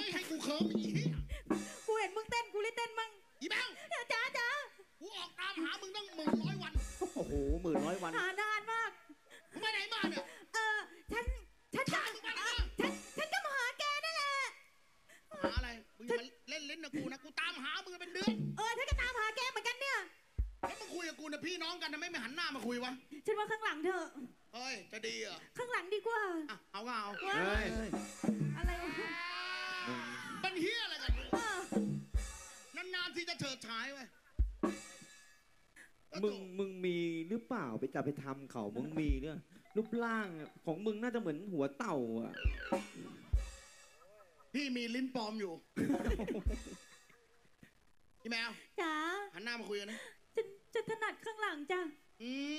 ไม่ให้กูเคิร์มอีเหี้ยกูเห็นมึงเต้นกูเลยเต้นมั่งอีแมวจ้ากูออกตามหามึงตั้ง1,100 วันโอ้โห1,100 วันหานานมากมึงไปไหนมาเนี่ยฉันก็มาหาแกนั่นแหละหาอะไรมึงอย่ามาเล่นนะกูนะกูตามหามึงเป็นเดือนฉันก็ตามหาแกเหมือนกันเนี่ยแล้วมึงคุยกับกูนะพี่น้องกันทำไมไม่หันหน้ามาคุยวะฉันว่าข้างหลังเถอะเฮ้ยจะดีเหรอข้างหลังดีกว่าเอาก็เอาอะไรเป็นเฮียอะไรกันนานๆที่จะเฉิดฉายไว้มึงมีหรือเปล่าไปจับไปทำเขามึงมีเนี่ยรูปร่างของมึงน่าจะเหมือนหัวเต่าอ่ะพี่มีลิ้นปลอมอยู่พี่แมวจ๋าหันหน้ามาคุยกันนะจะถนัดข้างหลังจ้ะ